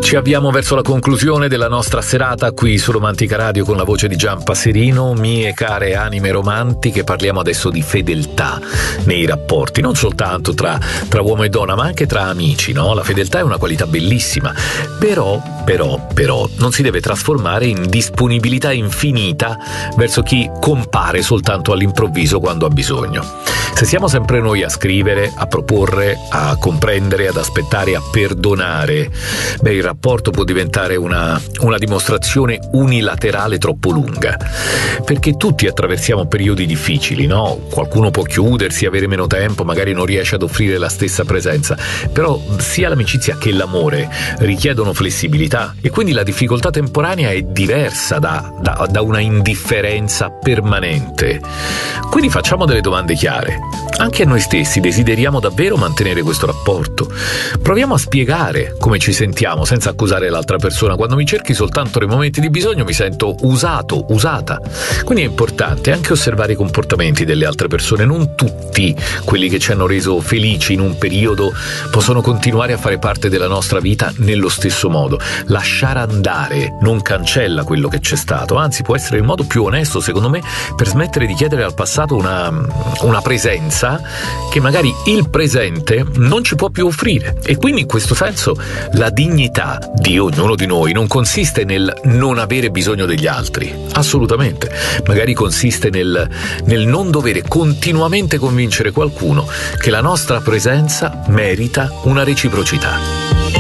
Ci avviamo verso la conclusione della nostra serata qui su Romantica Radio con la voce di Gian Passerino. Mie care anime romantiche, parliamo adesso di fedeltà nei rapporti, non soltanto tra uomo e donna, ma anche tra amici, no? La fedeltà è una qualità bellissima, però non si deve trasformare in disponibilità infinita verso chi compare soltanto all'improvviso quando ha bisogno. Se siamo sempre noi a scrivere, a proporre, a comprendere, ad aspettare, a perdonare, il rapporto può diventare una dimostrazione unilaterale troppo lunga, perché tutti attraversiamo periodi difficili, no? Qualcuno può chiudersi, avere meno tempo, magari non riesce ad offrire la stessa presenza, però sia l'amicizia che l'amore richiedono flessibilità e quindi la difficoltà temporanea è diversa da una indifferenza permanente. Quindi facciamo delle domande chiare. Anche a noi stessi desideriamo davvero mantenere questo rapporto? Proviamo a spiegare come ci sentiamo senza accusare l'altra persona. Quando mi cerchi soltanto nei momenti di bisogno mi sento usato, usata. Quindi è importante anche osservare i comportamenti delle altre persone. Non tutti quelli che ci hanno reso felici in un periodo possono continuare a fare parte della nostra vita nello stesso modo. Lasciare andare non cancella quello che c'è stato, anzi può essere il modo più onesto, secondo me, per smettere di chiedere al passato una presenza che magari il presente non ci può più offrire. E quindi in questo senso la dignità di ognuno di noi non consiste nel non avere bisogno degli altri, assolutamente, magari consiste nel non dovere continuamente convincere qualcuno che la nostra presenza merita una reciprocità.